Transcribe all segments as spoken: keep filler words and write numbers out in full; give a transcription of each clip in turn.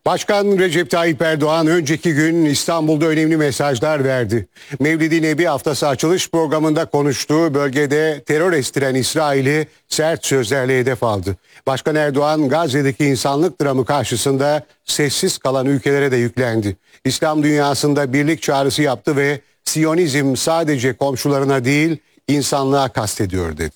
Başkan Recep Tayyip Erdoğan önceki gün İstanbul'da önemli mesajlar verdi. Mevlid-i Nebi haftası açılış programında konuştuğu bölgede terör estiren İsrail'i sert sözlerle hedef aldı. Başkan Erdoğan Gazze'deki insanlık dramı karşısında sessiz kalan ülkelere de yüklendi. İslam dünyasında birlik çağrısı yaptı ve Siyonizm sadece komşularına değil insanlığa kastediyor dedi.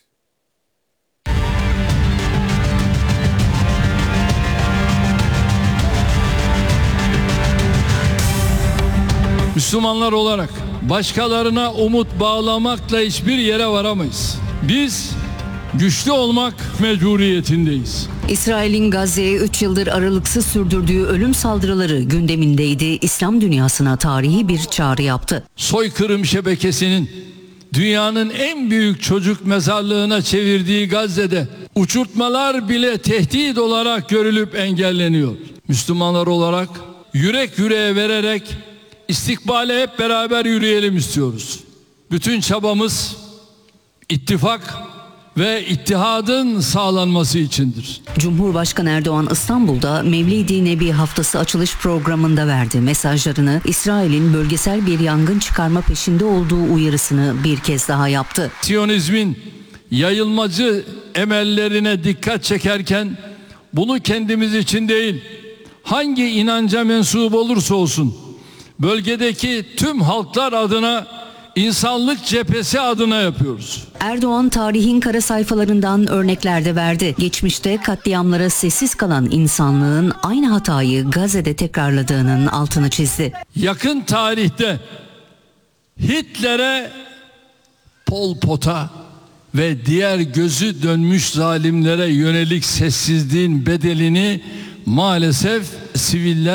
Müslümanlar olarak başkalarına umut bağlamakla hiçbir yere varamayız. Biz güçlü olmak mecburiyetindeyiz. İsrail'in Gazze'ye üç yıldır aralıksız sürdürdüğü ölüm saldırıları gündemindeydi. İslam dünyasına tarihi bir çağrı yaptı. Soykırım şebekesinin dünyanın en büyük çocuk mezarlığına çevirdiği Gazze'de uçurtmalar bile tehdit olarak görülüp engelleniyor. Müslümanlar olarak yürek yüreğe vererek İstikbale hep beraber yürüyelim istiyoruz. Bütün çabamız ittifak ve ittihadın sağlanması içindir. Cumhurbaşkanı Erdoğan İstanbul'da Mevlid-i Nebi haftası açılış programında verdi. Mesajlarını İsrail'in bölgesel bir yangın çıkarma peşinde olduğu uyarısını bir kez daha yaptı. Siyonizmin yayılmacı emellerine dikkat çekerken bunu kendimiz için değil, hangi inanca mensup olursa olsun bölgedeki tüm halklar adına, insanlık cephesi adına yapıyoruz. Erdoğan tarihin kara sayfalarından örnekler de verdi. Geçmişte katliamlara sessiz kalan insanlığın aynı hatayı Gazze'de tekrarladığının altını çizdi. Yakın tarihte Hitler'e, Pol Pot'a ve diğer gözü dönmüş zalimlere yönelik sessizliğin bedelini maalesef siviller